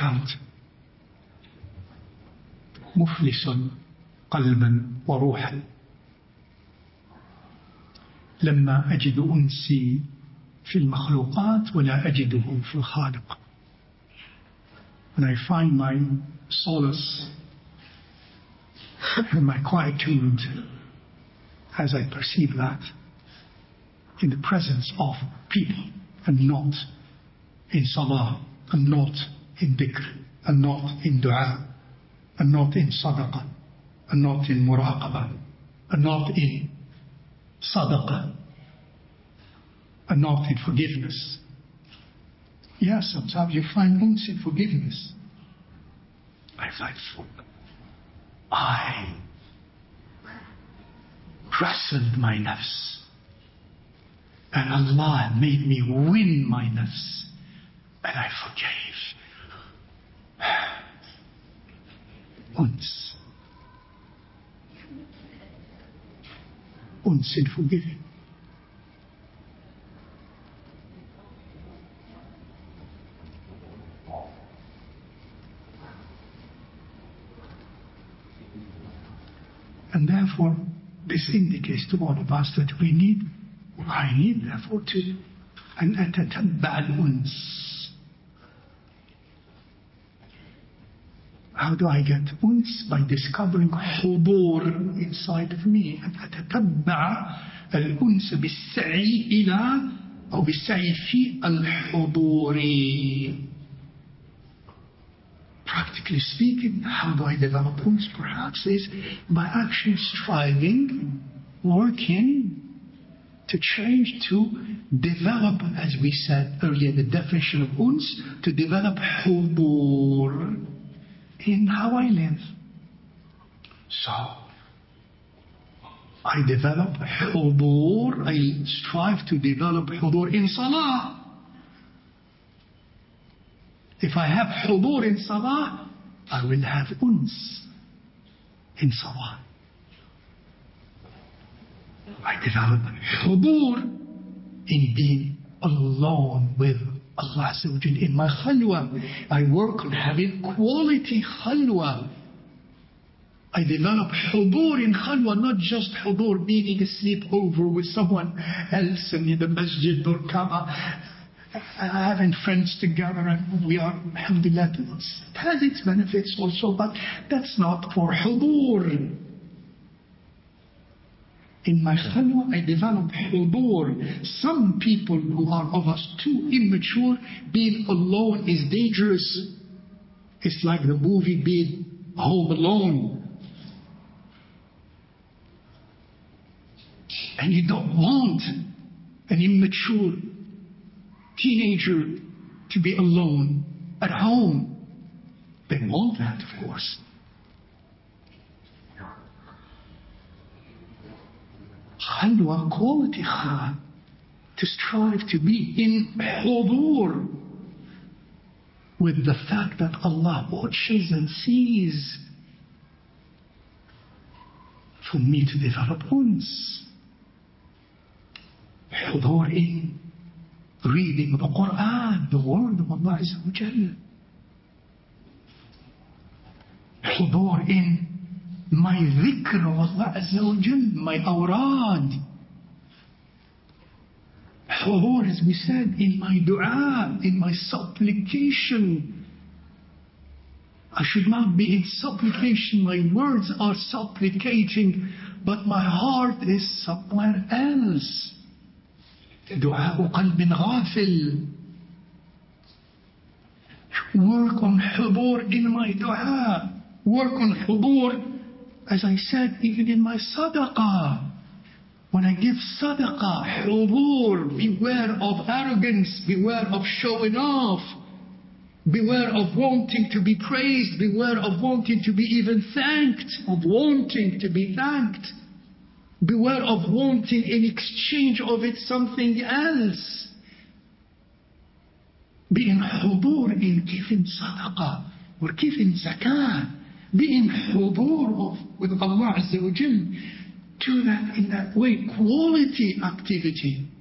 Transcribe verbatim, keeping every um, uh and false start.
ذكرت مفلس قلبا وروحا لما أجد أنسي في المخلوقات ولا أجده في الخالق. When I find my solace and my quietude as I perceive that in the presence of people and not in salah and not in dhikr and not in dua and not in sadaqah and not in muraqabah and not in sadaqah and not in forgiveness. Yes, sometimes you find uns in forgiveness. I find I wrestled my nafs and Allah made me win my nafs and I forgave. Uns. Uns in forgiving. And therefore, this indicates to all of us that we need, I need therefore to, أن أتتبع الأنس. How do I get أنس? By discovering حضور inside of me. أن أتتبع الأنس بالسعي إلى أو بالسعي في الحضور. Practically speaking, how do I develop uns? Perhaps is by actually striving, working to change, to develop, as we said earlier, the definition of uns, to develop hudur in how I live. So, I develop hudur, I strive to develop hudur in salah. If I have hudur in salah, I will have uns in salah. I develop hudur in being alone with Allah Azza wa Jalla in my khalwa. I work on having quality khalwa. I develop hudur in khalwa, not just hudur meaning a sleepover with someone else in the masjid or kaaba. Having friends together and we are, alhamdulillah, it has its benefits also, but that's not for hudur. In my khalwa, I develop hudur. Some people who are of us too immature, being alone is dangerous. It's like the movie being Home Alone. And you don't want an immature teenager to be alone at home. They want that, of course. Khalwa, quality khalwa, to strive to be in hudur with the fact that Allah watches and sees, for me to develop uns. Hudur in reading the Quran, the word of Allah Azza wa Jalla. Hudur in my dhikr of Allah Azza wa Jalla, my awrad. Hudur, as we said, in my dua, in my supplication. I should not be in supplication, my words are supplicating, but my heart is somewhere else. دعاء قلب غافل. Work on hudur in my dua. Work on hudur, as I said, even in my sadaqah. When I give sadaqah, hudur, beware of arrogance, beware of showing off, beware of wanting to be praised, beware of wanting to be even thanked, of wanting to be thanked. Beware of wanting in exchange of it something else. Be in hudur in giving sadaqah or giving zakah. Be in hudur of, with Allah Azza wa Jal. Do that in that way. Quality activity.